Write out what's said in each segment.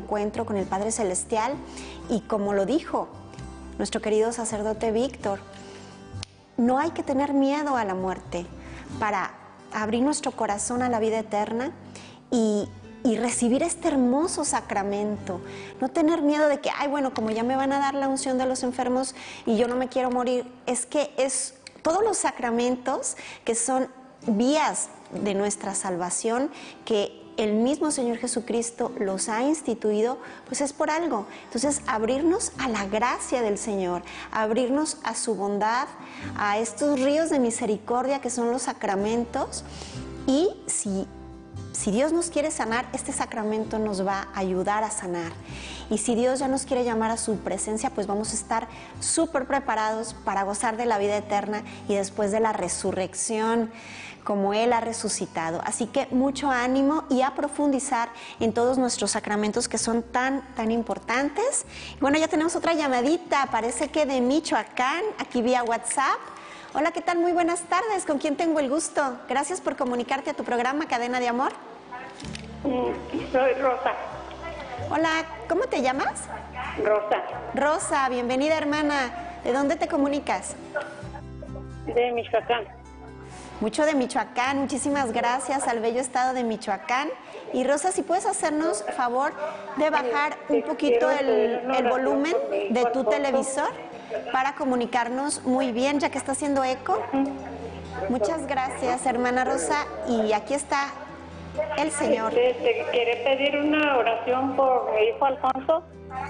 encuentro con el Padre Celestial. Y como lo dijo nuestro querido sacerdote Víctor, no hay que tener miedo a la muerte para abrir nuestro corazón a la vida eterna y recibir este hermoso sacramento. No tener miedo de que, ay, bueno, como ya me van a dar la unción de los enfermos y yo no me quiero morir. Es que es todos los sacramentos que son vías de nuestra salvación, que el mismo Señor Jesucristo los ha instituido, pues es por algo. Entonces, abrirnos a la gracia del Señor, abrirnos a su bondad, a estos ríos de misericordia que son los sacramentos. Y si Dios nos quiere sanar, este sacramento nos va a ayudar a sanar. Y si Dios ya nos quiere llamar a su presencia, pues vamos a estar súper preparados para gozar de la vida eterna y después de la resurrección, como Él ha resucitado. Así que mucho ánimo y a profundizar en todos nuestros sacramentos que son tan importantes. Bueno, ya tenemos otra llamadita, parece que de Michoacán, aquí vía WhatsApp. Hola, ¿qué tal? Muy buenas tardes. ¿Con quién tengo el gusto? Gracias por comunicarte a tu programa Cadena de Amor. Soy Rosa. Hola, ¿cómo te llamas? Rosa. Rosa, bienvenida, hermana. ¿De dónde te comunicas? De Michoacán. Mucho de Michoacán, muchísimas gracias al bello estado de Michoacán. Y Rosa, si puedes hacernos favor de bajar un poquito el volumen de tu televisor para comunicarnos muy bien, ya que está haciendo eco. Muchas gracias, hermana Rosa, y aquí está el Señor. ¿Quiere pedir una oración por mi hijo Alfonso?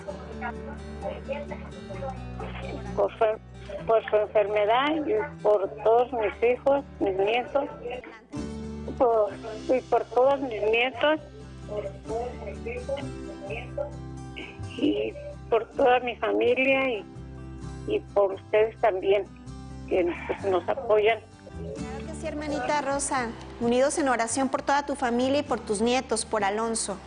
Por su enfermedad y por todos mis hijos, mis nietos, y por todos mis nietos, y por toda mi familia, y por ustedes también, que nos apoyan. Claro que sí, hermanita Rosa, unidos en oración por toda tu familia y por tus nietos, por Alonso.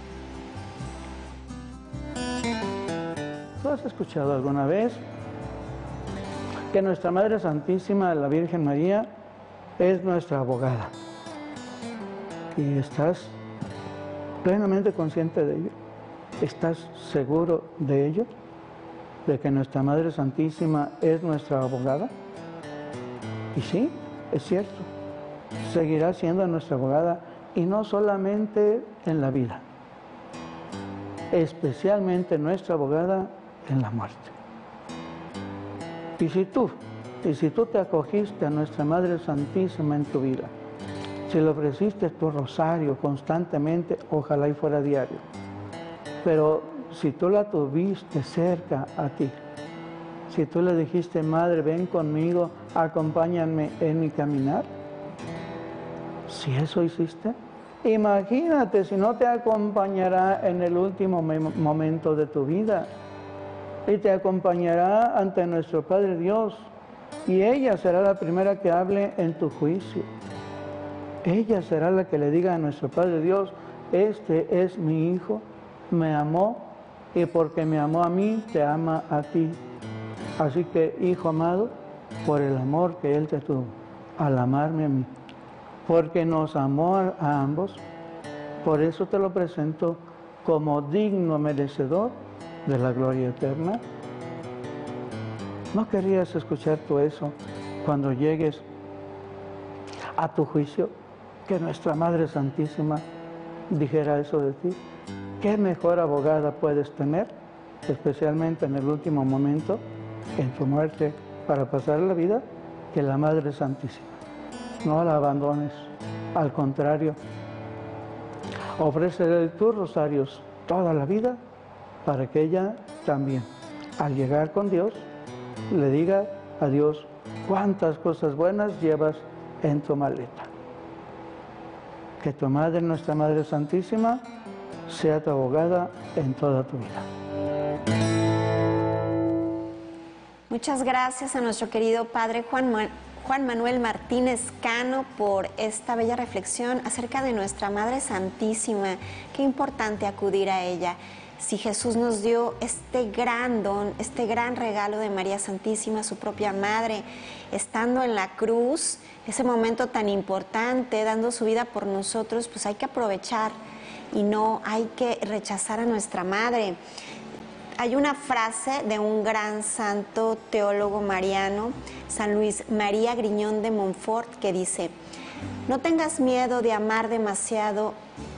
¿Tú has escuchado alguna vez que nuestra Madre Santísima, la Virgen María, es nuestra abogada? ¿Y estás plenamente consciente de ello? ¿Estás seguro de ello? ¿De que nuestra Madre Santísima es nuestra abogada? Y sí, es cierto, seguirá siendo nuestra abogada, y no solamente en la vida, especialmente nuestra abogada en la muerte. Y si tú te acogiste a nuestra Madre Santísima en tu vida, si le ofreciste tu rosario constantemente, ojalá y fuera diario, pero si tú la tuviste cerca a ti, si tú le dijiste, Madre, ven conmigo, acompáñame en mi caminar, si eso hiciste, imagínate si no te acompañará en el último momento de tu vida, y te acompañará ante nuestro Padre Dios, y ella será la primera que hable en tu juicio. Ella será la que le diga a nuestro Padre Dios, este es mi hijo, me amó, y porque me amó a mí, te ama a ti. Así que, hijo amado, por el amor que Él te tuvo, al amarme a mí, porque nos amó a ambos, por eso te lo presento como digno merecedor de la gloria eterna. ¿No querías escuchar tú eso cuando llegues a tu juicio? Que nuestra Madre Santísima dijera eso de ti. ¿Qué mejor abogada puedes tener, especialmente en el último momento, en tu muerte, para pasar la vida, que la Madre Santísima? No la abandones, al contrario, ofrécele tus rosarios toda la vida para que ella también, al llegar con Dios, le diga a Dios cuántas cosas buenas llevas en tu maleta. Que tu Madre, nuestra Madre Santísima, sea tu abogada en toda tu vida. Muchas gracias a nuestro querido Padre Juan Manuel Martínez Cano por esta bella reflexión acerca de nuestra Madre Santísima. Qué importante acudir a ella. Si Jesús nos dio este gran don, este gran regalo de María Santísima, su propia Madre, estando en la cruz, ese momento tan importante, dando su vida por nosotros, pues hay que aprovechar y no hay que rechazar a nuestra madre. Hay una frase de un gran santo teólogo mariano, San Luis María Griñón de Montfort, que dice: no tengas miedo de amar demasiado